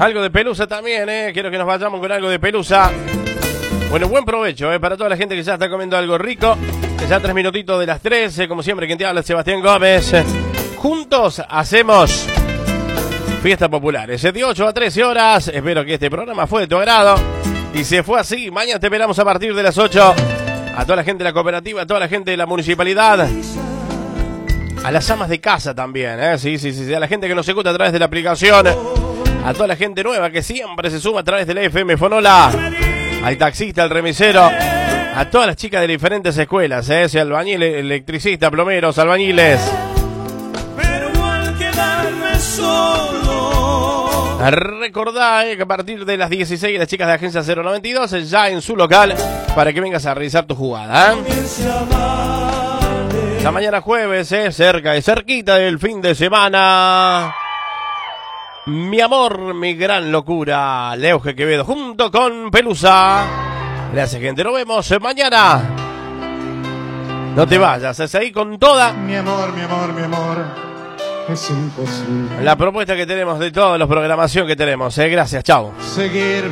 Algo de pelusa también, quiero que nos vayamos con algo de pelusa. Bueno, buen provecho, para toda la gente que ya está comiendo algo rico. Ya 3 minutitos de las 13, como siempre, quien te habla es Sebastián Gómez. Juntos hacemos fiestas populares, de 8 a 13 horas. Espero que este programa fue de tu agrado. Y si fue así, mañana te esperamos a partir de las 8. A toda la gente de la cooperativa, a toda la gente de la municipalidad. A las amas de casa también, sí, a la gente que nos escucha a través de la aplicación. A toda la gente nueva que siempre se suma a través de la FM Fonola. Al taxista, al remisero. A todas las chicas de diferentes escuelas, sea albañil, electricista, plomeros, albañiles. Pero al quedarme solo. Recordá que a partir de las 16 las chicas de Agencia 092 ya en su local para que vengas a realizar tu jugada. La mañana jueves, cerquita del fin de semana. Mi amor, mi gran locura, Leuge Quevedo junto con Pelusa. Gracias, gente, nos vemos mañana. No te vayas, es ahí con toda. Mi amor, es imposible la propuesta que tenemos de toda la programación que tenemos, gracias, chao. seguir